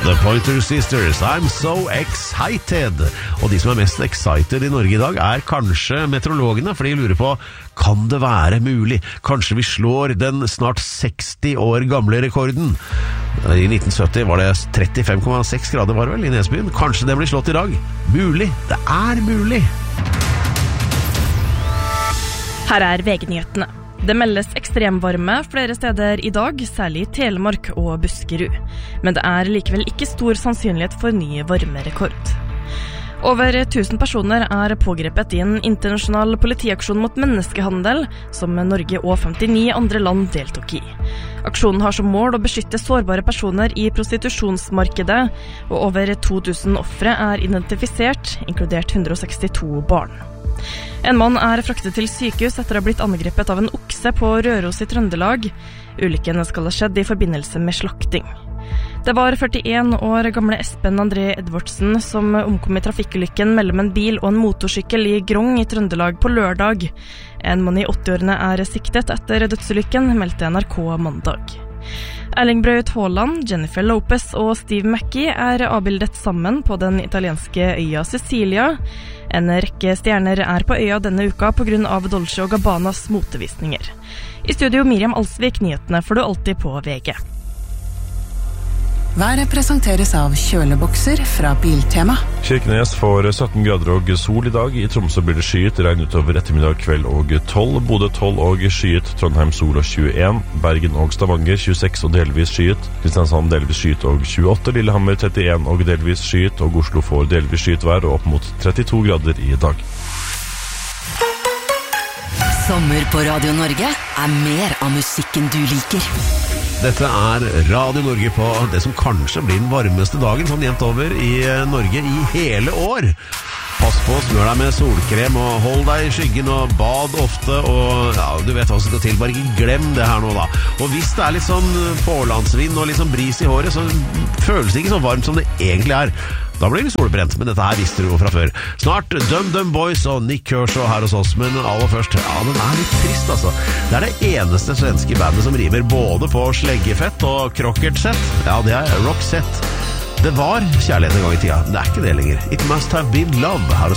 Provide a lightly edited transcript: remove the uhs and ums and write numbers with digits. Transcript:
The Pointer Sisters, I'm so excited. Og de som mest excited I Norge I dag kanskje meteorologene, for de lurer på, kan det være mulig? Kanskje vi slår den snart 60 år gamle rekorden? I 1970 var det 35,6 grader var det vel I Nesbyen. Kanskje det blir slått I dag? Mulig, det mulig. Her VG-nyhetene. Det meldes ekstremvarme flere steder I dag, særlig I Telemark og Buskerud. Men det likevel ikke stor sannsynlighet for ny varmerekord. Over 1000 personer pågrepet I en internasjonal politiaksjon mot menneskehandel, som Norge og 59 andre land deltok I. Aksjonen har som mål å beskytte sårbare personer I prostitusjonsmarkedet, og over 2000 offre identifisert, inkludert 162 barn. En mann fraktet til sykehus etter å ha blitt angrepet av en okse på Røros I Trøndelag. Ulykken skal ha skjedd I forbindelse med slakting. Det var 41 år gamle Espen André Edvardsen som omkom I trafikkulykken mellom en bil og en motorsykkel I Grong I Trøndelag på lørdag. En mann I 80-årene siktet etter dødsulykken, meldte NRK mandag. Erling Braut Haaland, Jennifer Lopez og Steve Mackie avbildet sammen på den italienske øya Sicilia. En rekke stjerner på øya denne uka på grunn av Dolce & Gabbanas motevisninger. I studio Miriam Alsvik, nyhetene får du alltid på VG. Været presenteres av kjølebokser fra Biltema. Kirkenes får 17 grader og sol I dag. I Tromsø blir det skyet, regn utover ettermiddag, kveld og 12. Bodø 12 og skyet, Trondheim sol og 21. Bergen og Stavanger 26 og delvis skyet. Kristiansand delvis skyet og 28. Lillehammer 31 og delvis skyet. Og Oslo får delvis skyet vær og opp mot 32 grader I dag. Sommer på Radio Norge mer av musikken du liker. Dette Radio Norge på det som kanskje blir den varmeste dagen sånn jevnt over I Norge I hele år. Pass på, smør deg med solkrem og hold deg I skyggen og bad ofte og ja, du vet hva som skal til, bare ikke glem det her nå da. Og hvis det litt sånn pålandsvind og litt sånn bris I håret, så føles det ikke så varmt som det egentlig Da blir det solbrent, men dette her visste du jo fra før. Snart Dum Dum Boys og Nick Kershaw her hos oss, men aller først, ja, den litt trist altså. Det det eneste svenske bandet som rimer både på sleggefett og krokkertsett. Ja, det Roxette. Det var kjærlighet en gang I tida, men det ikke det lenger. It Must Have Been Love her hos